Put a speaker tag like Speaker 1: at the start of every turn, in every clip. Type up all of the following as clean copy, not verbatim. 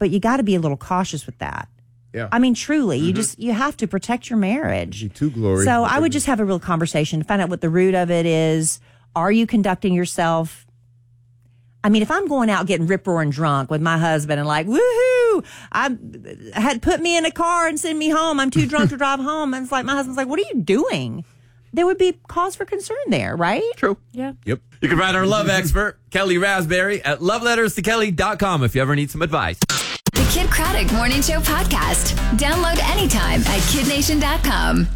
Speaker 1: but you got to be a little cautious with that.
Speaker 2: Yeah.
Speaker 1: I mean, truly, you have to protect your marriage.
Speaker 2: Be too glory.
Speaker 1: So I would just have a real conversation to find out what the root of it is. Are you conducting yourself? I mean, if I'm going out getting rip-roaring drunk with my husband and like, woohoo, I had put me in a car and send me home. I'm too drunk to drive home. And it's like, my husband's like, what are you doing? There would be cause for concern there, right?
Speaker 3: True.
Speaker 1: Yeah.
Speaker 3: Yep. You can find our love expert, Kelly Raspberry, at loveletterstokelly.com if you ever need some advice.
Speaker 4: The Kid Craddock Morning Show podcast. Download anytime at kidnation.com.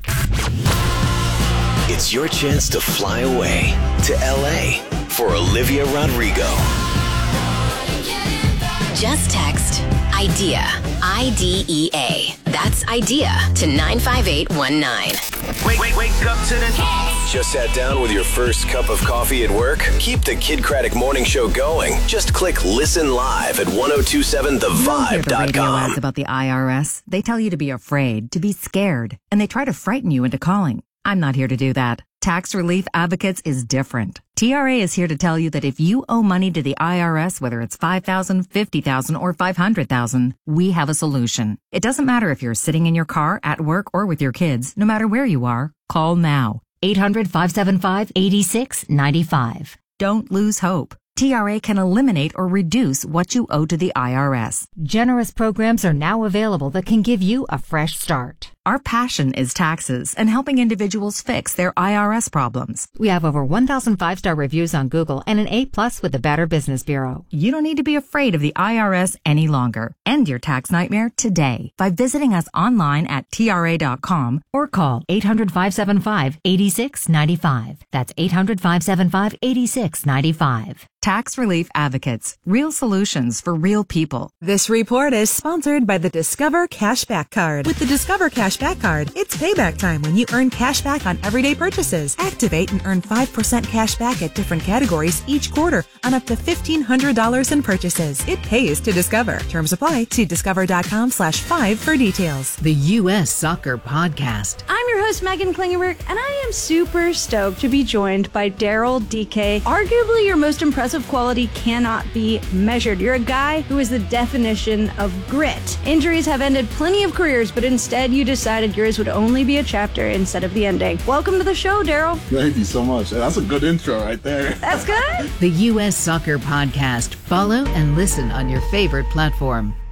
Speaker 5: It's your chance to fly away to L.A. for Olivia Rodrigo.
Speaker 4: Just text IDEA, IDEA. That's IDEA to 95819.
Speaker 5: Wake up to the Just sat down with your first cup of coffee at work? Keep the Kid Craddock Morning Show going. Just click listen live at 1027thevibe.com.
Speaker 6: Radio ads about the IRS. They tell you to be afraid, to be scared, and they try to frighten you into calling. I'm not here to do that. Tax Relief Advocates is different. TRA is here to tell you that if you owe money to the IRS, whether it's $5,000, $50,000, or $500,000, we have a solution. It doesn't matter if you're sitting in your car, at work, or with your kids. No matter where you are, call now. 800-575-8695. Don't lose hope. TRA can eliminate or reduce what you owe to the IRS.
Speaker 7: Generous programs are now available that can give you a fresh start.
Speaker 6: Our passion is taxes and helping individuals fix their IRS problems.
Speaker 7: We have over 1,000 5-star reviews on Google and an A+ with the Better Business Bureau.
Speaker 6: You don't need to be afraid of the IRS any longer. End your tax nightmare today by visiting us online at TRA.com or call
Speaker 7: 800-575-8695. That's 800-575-8695.
Speaker 6: Tax Relief Advocates. Real solutions for real people.
Speaker 8: This report is sponsored by the Discover Cashback Card. With the Discover Cashback Card, it's payback time when you earn cash back on everyday purchases. Activate and earn 5% cash back at different categories each quarter on up to $1,500 in purchases. It pays to Discover. Terms apply. See discover.com/5 for details.
Speaker 9: The U.S. Soccer Podcast.
Speaker 10: I'm your host, Megan Klingenberg, and I am super stoked to be joined by Daryl Dike. Arguably, your most impressive quality cannot be measured. You're a guy who is the definition of grit. Injuries have ended plenty of careers, but instead you decided yours would only be a chapter instead of the ending. Welcome to the show, Daryl.
Speaker 11: Thank you so much. That's a good intro right there.
Speaker 10: That's good.
Speaker 9: The U.S. Soccer Podcast. Follow and listen on your favorite platform.